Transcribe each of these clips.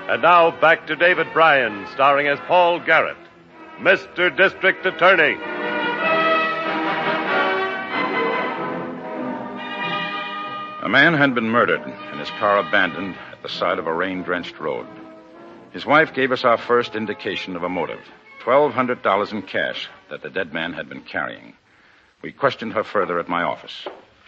And now back to David Bryan, starring as Paul Garrett, Mr. District Attorney. A man had been murdered and his car abandoned at the side of a rain-drenched road. His wife gave us our first indication of a motive, $1,200 in cash that the dead man had been carrying. We questioned her further at my office.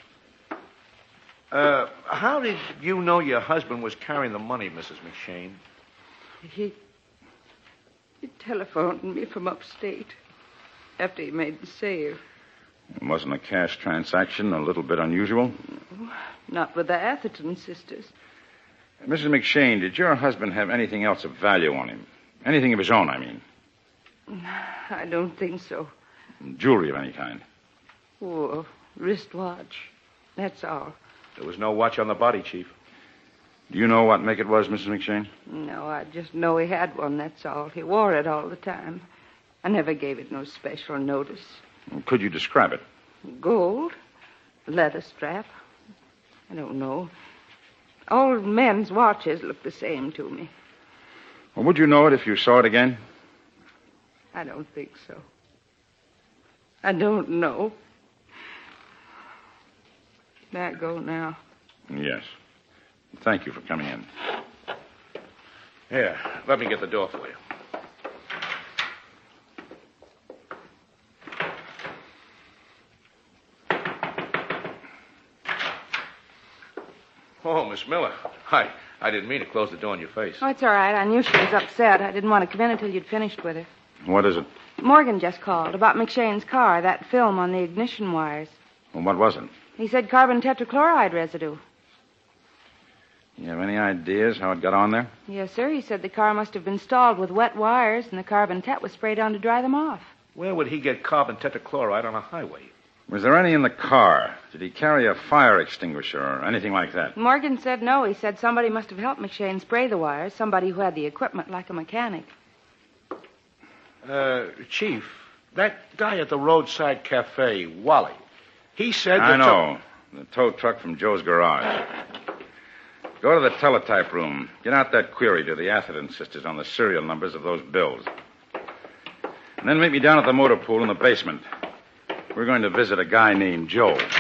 How did you know your husband was carrying the money, Mrs. McShane? He telephoned me from upstate after he made the sale. It wasn't a cash transaction, a little bit unusual? No, not with the Atherton sisters. Mrs. McShane, did your husband have anything else of value on him? Anything of his own, I mean. I don't think so. Jewelry of any kind? Oh, a wristwatch. That's all. There was no watch on the body, Chief. Do you know what make it was, Mrs. McShane? No, I just know he had one, that's all. He wore it all the time. I never gave it no special notice. Could you describe it? Gold. Leather strap. I don't know. Old men's watches look the same to me. Well, would you know it if you saw it again? I don't think so. I don't know. May I go now? Yes. Thank you for coming in. Here, let me get the door for you. Oh, Miss Miller. Hi. I didn't mean to close the door in your face. Oh, it's all right. I knew she was upset. I didn't want to come in until you'd finished with her. What is it? Morgan just called about McShane's car, that film on the ignition wires. Well, what was it? He said carbon tetrachloride residue. You have any ideas how it got on there? Yes, sir. He said the car must have been stalled with wet wires and the carbon tet was sprayed on to dry them off. Where would he get carbon tetrachloride on a highway? Was there any in the car? Did he carry a fire extinguisher or anything like that? Morgan said no. He said somebody must have helped McShane spray the wires, somebody who had the equipment like a mechanic. Chief, that guy at the roadside cafe, Wally, he said I know. The tow truck from Joe's garage. Go to the teletype room. Get out that query to the Atherton sisters on the serial numbers of those bills. And then meet me down at the motor pool in the basement. We're going to visit a guy named Joe.